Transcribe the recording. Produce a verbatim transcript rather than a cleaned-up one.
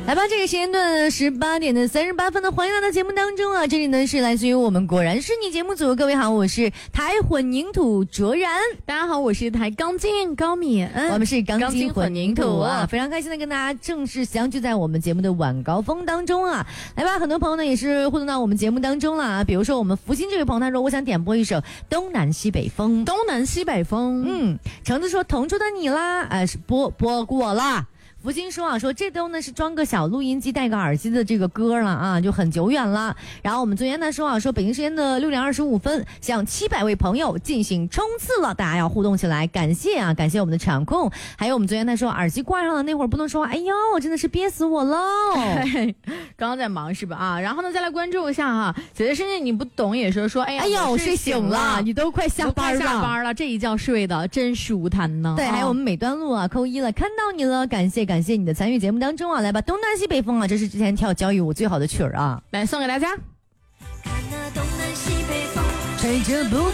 来吧，这个时间段十八点的三十八分的，欢迎来到节目当中啊！这里呢是来自于我们果然是你节目组，各位好，我是台混凝土卓然， 大家好，我是台钢筋高敏恩， 我们是钢筋混凝土啊，非常开心的跟大家正式相聚在我们节目的晚高峰当中啊！来吧，很多朋友呢也是互动到我们节目当中了啊，比如说我们福星这位朋友他说，我想点播一首《东南西北风》， 东南西北风， 嗯，橙子说同桌的你啦，呃，是播播过啦。福星说啊，说这都呢是装个小录音机带个耳机的这个歌了啊，就很久远了。然后我们昨天呢说啊，说北京时间的六点二十五分，向七百位朋友进行冲刺了，大家要互动起来，感谢啊，感谢我们的场控。还有我们昨天他说耳机挂上了那会儿不能说，哎呦，真的是憋死我喽。 刚刚在忙是吧？啊，然后呢再来关注一下哈，姐姐甚至你不懂也是说，哎呀， 哎呀，我睡醒醒了，你都快下班了， 下班了，这一觉睡的真舒坦呢。 对，还有我们美端路啊，扣一了，看到你了，感谢感谢你的参与节目当中啊，来吧，东南西北风啊，这是之前跳交谊舞最好的曲儿啊， 来送给大家。 看那东南西北风，吹着不